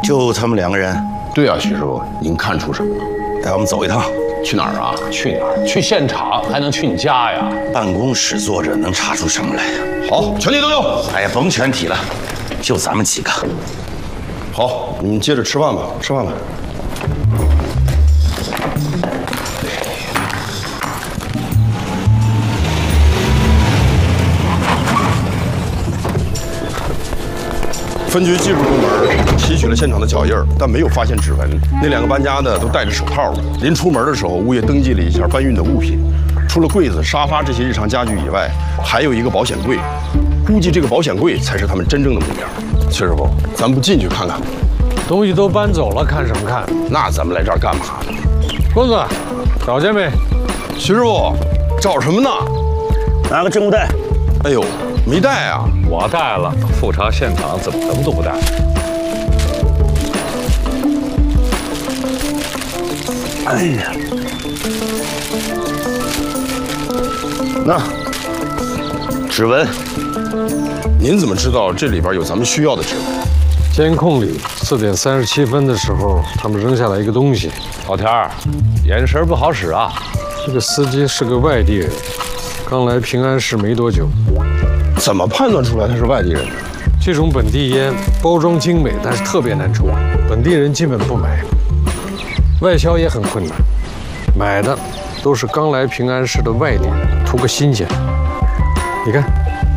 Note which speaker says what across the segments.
Speaker 1: 就他们2个人。
Speaker 2: 对啊，徐师傅，您看出什么了？
Speaker 1: 带我们走一趟。
Speaker 2: 去哪儿啊？去哪儿？去现场还能去你家呀？
Speaker 1: 办公室坐着能查出什么来呀？
Speaker 2: 好，全体都有。
Speaker 1: 哎呀，甭全体了，就咱们几个。
Speaker 2: 好，你们接着吃饭吧，吃饭吧。分局技术部门提取了现场的脚印，但没有发现指纹。那2个搬家的都戴着手套了。临出门的时候，物业登记了一下搬运的物品，除了柜子、沙发这些日常家具以外，还有一个保险柜。估计这个保险柜才是他们真正的目标。徐师傅，咱不进去看看？
Speaker 3: 东西都搬走了，看什么看？
Speaker 2: 那咱们来这儿干嘛？
Speaker 3: 棍子，找见没？
Speaker 2: 徐师傅，找什么呢？
Speaker 1: 拿个证物袋。
Speaker 2: 哎呦，没带啊！
Speaker 3: 我带了，复查现场怎么能都不带？
Speaker 1: 哎呀，那指纹，
Speaker 2: 您怎么知道这里边有咱们需要的指纹？
Speaker 3: 监控里4点37分的时候，他们扔下来一个东西。老田儿，眼神不好使啊！这个司机是个外地人，刚来平安市没多久。
Speaker 2: 怎么判断出来他是外地人呢？
Speaker 3: 这种本地烟包装精美，但是特别难抽，本地人基本不买，外销也很困难。买的都是刚来平安市的外地人，图个新鲜。你看，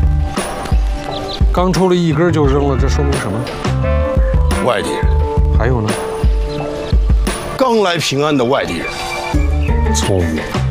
Speaker 3: 刚抽了1根就扔了，这说明什么？
Speaker 2: 外地人。
Speaker 3: 还有呢？
Speaker 2: 刚来平安的外地人。
Speaker 3: 聪明。